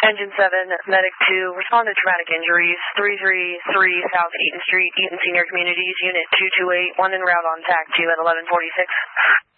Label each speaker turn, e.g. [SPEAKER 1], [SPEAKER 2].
[SPEAKER 1] Engine 7, Medic 2, respond to traumatic injuries, 333 South Eaton Street, Eaton Senior Communities, Unit 228, 1 en route on TAC 2 at 1146.